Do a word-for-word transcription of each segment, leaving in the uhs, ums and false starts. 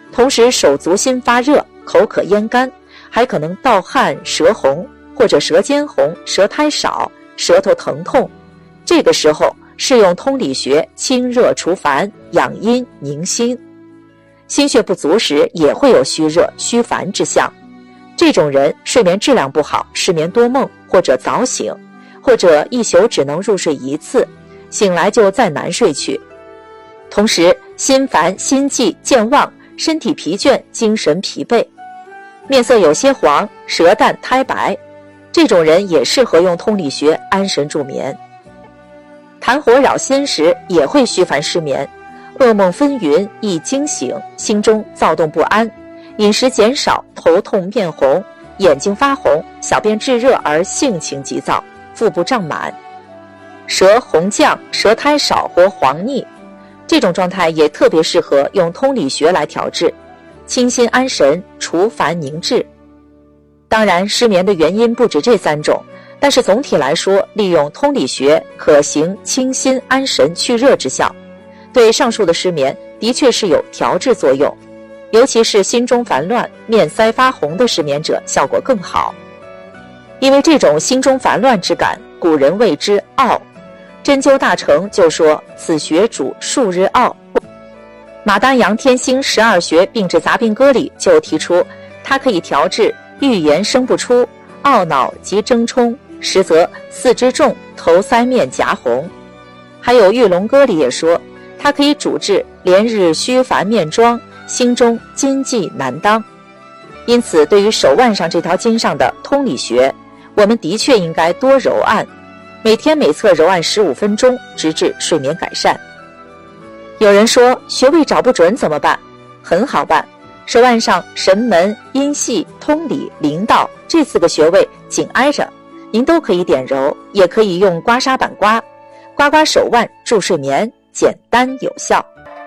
同时手足心发热，口渴咽干，还可能盗汗、舌红，或者舌尖红、舌苔少、舌头疼痛。这个时候适用通理学清热除烦、养阴宁心。心血不足时也会有虚热虚烦之象，这种人睡眠质量不好，失眠多梦，或者早醒，或者一宿只能入睡一次，醒来就再难睡去。同时心烦、心悸、健忘，身体疲倦，精神疲惫，面色有些黄，舌淡苔白，这种人也适合用通理学安神助眠。痰火扰心时也会虚烦失眠，噩梦纷纭，易惊醒，心中躁动不安，饮食减少，头痛面红，眼睛发红，小便炙热而性情急躁，腹部胀满，舌红绛，舌苔少或黄腻，这种状态也特别适合用通理学来调治，清心安神，除烦凝滞。当然失眠的原因不止这三种，但是总体来说，利用通理学可行清心安神去热之效，对上述的失眠的确是有调治作用，尤其是心中烦乱、面腮发红的失眠者效果更好。因为这种心中烦乱之感，古人谓之懊。针灸大成就说此穴主数日懊。马丹阳天星十二穴病治杂病歌里就提出，它可以调治欲言生不出、懊恼及争冲，实则四肢重、头腮面颊红。还有玉龙歌里也说，它可以主治连日虚烦面妆，心中筋悸难当。因此对于手腕上这条筋上的通理穴，我们的确应该多揉按，每天每侧揉按十五分钟，直至睡眠改善。有人说穴位找不准怎么办？很好办，手腕上神门、阴系、通理、灵道这四个穴位紧挨着，您都可以点揉，也可以用刮痧板刮，刮刮手腕助睡眠，简单有效。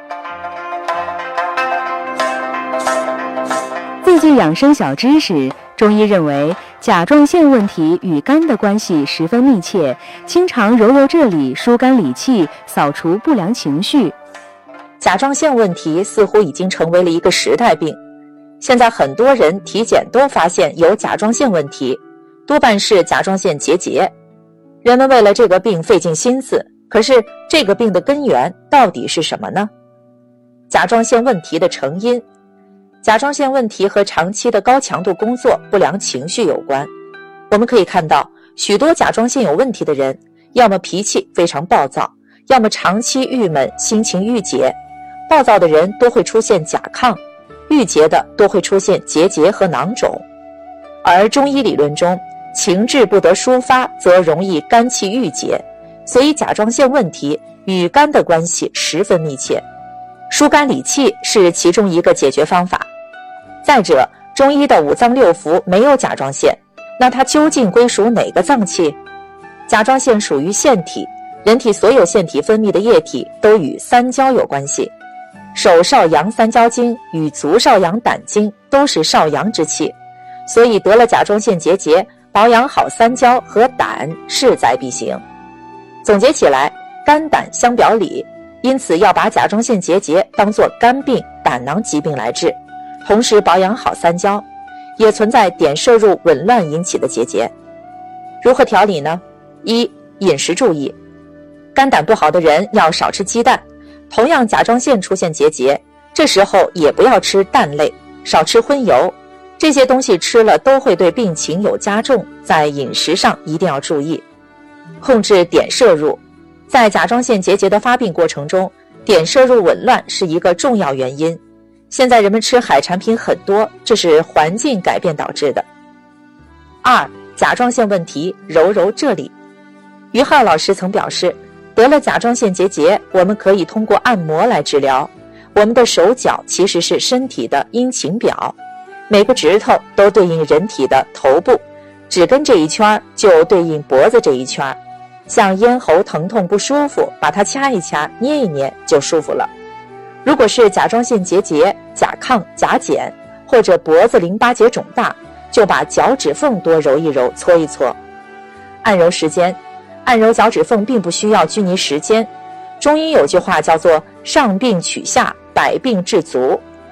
最近养生小知识，中医认为甲状腺问题与肝的关系十分密切，经常揉揉这里，疏肝理气，扫除不良情绪。 甲状腺问题似乎已经成为了一个时代病，现在很多人体检都发现有甲状腺问题，多半是甲状腺结节。人们为了这个病费尽心思，可是这个病的根源到底是什么呢？甲状腺问题的成因，甲状腺问题和长期的高强度工作、不良情绪有关。我们可以看到，许多甲状腺有问题的人，要么脾气非常暴躁，要么长期郁闷，心情郁结。暴躁的人多会出现甲亢，郁结的多会出现结节和囊肿。而中医理论中，情志不得抒发，则容易肝气郁结，所以甲状腺问题与肝的关系十分密切。疏肝理气是其中一个解决方法。再者，中医的五脏六腑没有甲状腺，那它究竟归属哪个脏器？甲状腺属于腺体，人体所有腺体分泌的液体都与三焦有关系。手少阳三焦经与足少阳胆经都是少阳之气，所以得了甲状腺结节，保养好三焦和胆势在必行。总结起来，肝胆相表里，因此要把甲状腺结节当作肝病、胆囊疾病来治，同时保养好三焦，也存在碘摄入紊乱引起的结节。如何调理呢？一、饮食注意，肝胆不好的人要少吃鸡蛋，同样甲状腺出现结节，这时候也不要吃蛋类，少吃荤油，这些东西吃了都会对病情有加重，在饮食上一定要注意。控制碘摄入，在甲状腺结节的发病过程中，碘摄入紊乱是一个重要原因。现在人们吃海产品很多，这是环境改变导致的。二、甲状腺问题，揉揉这里。于浩老师曾表示，得了甲状腺结节，我们可以通过按摩来治疗。我们的手脚其实是身体的阴晴表，每个指头都对应人体的头部，指根这一圈就对应脖子这一圈。像咽喉疼痛不舒服，把它掐一掐，捏一捏就舒服了。如果是甲状腺结节、甲亢、甲减，或者脖子淋巴结肿大，就把脚趾缝多揉一揉，搓一搓。按揉时间，按揉脚趾缝并不需要拘泥时间。中医有句话叫做上病取下，百病治足，